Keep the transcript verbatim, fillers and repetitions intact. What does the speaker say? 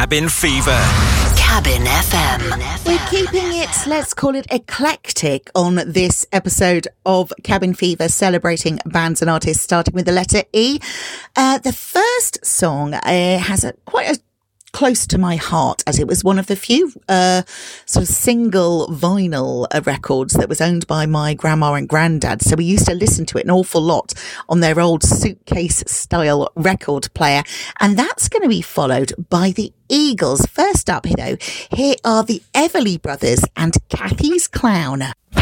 Cabin Fever. Cabin F M. We're keeping it, let's call it eclectic on this episode of Cabin Fever, celebrating bands and artists, starting with the letter E. Uh, the first song uh, has a quite a close to my heart, as it was one of the few uh, sort of single vinyl uh, records that was owned by my grandma and granddad. So we used to listen to it an awful lot on their old suitcase style record player. And that's going to be followed by the Eagles. First up, you know, here are the Everly Brothers and Kathy's Clown.